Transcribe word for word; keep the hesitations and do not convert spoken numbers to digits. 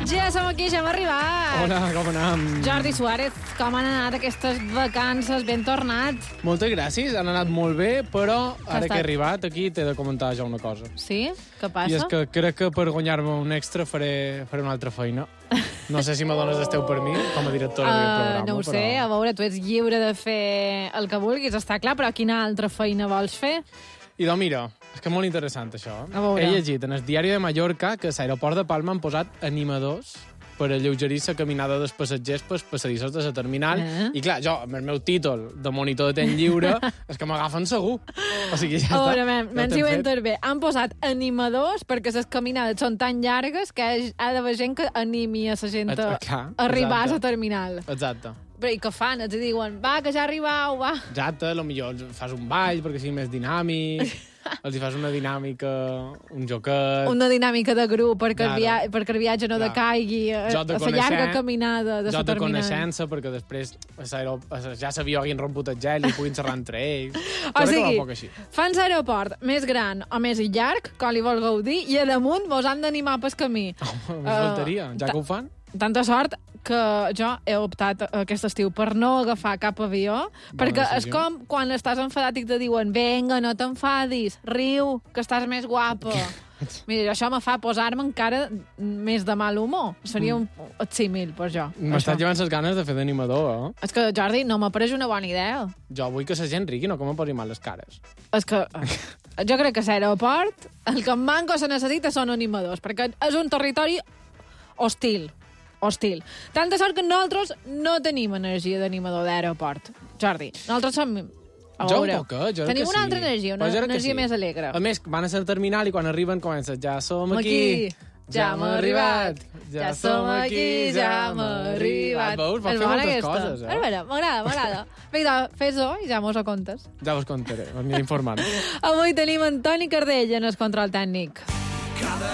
Ja som aquí, ja hem arribat. Hola, com anem? Jordi Suárez, com han anat aquestes vacances? Ben tornat. Moltes gràcies, han anat molt bé, però ara estat? que he arribat aquí t'he de comentar ja una cosa. Sí? Què passa? I és que crec que per guanyar-me un extra faré, faré una altra feina. No sé si me dones el teu permís com a directora uh, del programa. No ho sé, però... a veure, tu ets lliure de fer el que vulguis, està clar, però quina altra feina vols fer? I doncs mira, és que és molt interessant això. A veure. He llegit en el diari de Mallorca que a l'aeroport de Palma han posat animadors per alleugerir la caminada dels passatgers pels passadissos de la terminal. Eh? I clar, jo, amb el meu títol de monitor de temps lliure, és que m'agafen segur. O sigui, ja a veure, està. men, ja ja bé. Han posat animadors perquè les caminades són tan llargues que ha d'haver gent que animi a la gent a clar, arribar exacte. a la terminal. Exacte. Però i què fan? Els diuen, va, que ja arribau, va. Exacte, potser fas un ball perquè sigui més dinàmic, els hi fas una dinàmica, un joquet... Una dinàmica de grup perquè, claro. el, via perquè el viatge no decaigui a, de a la llarga caminada de la terminal. Joc de coneixença perquè després ja s'havia hagin romput el gel i puguin xerrar entre ells. O sigui, fan l'aeroport més gran o més llarg, com li vulgueu dir, i a damunt vos han d'animar pel camí. Oh, uh, faltaria, ja que ho fan. Tanta sort que jo he optat aquest estiu per no agafar cap avió, bona perquè decisió. És com quan estàs enfadat i te diuen venga, no t'enfadis, riu, que estàs més guapa. Mira, això me fa posar-me encara més de mal humor. Seria un símil, per jo. M'estàs llevant les ganes de fer d'animador, eh? És que, Jordi, no m'ha pareix una bona idea. Jo vull que la gent rigui, no que me posi mal les cares. És que... Jo crec que a l'aeroport el que en manco se necessita són animadors, perquè és un territori hostil. Hostil. Tanta sort que nosaltres no tenim energia d'animador d'aeroport. Jordi, nosaltres som... A jo veure, un poc, jo tenim que una sí. altra energia, una energia sí. més alegre. A més, van a ser terminal i quan arriben comença ja som aquí, aquí ja hem arribat, ja som aquí, ja hem arribat. Veus, va fer moltes coses, eh? A veure, m'agrada, m'agrada. Vinga, fes-ho i ja mos ho contes. Ja vos contaré, m'aniré informant. Avui tenim Antoni Cardell en el control tècnic. Cada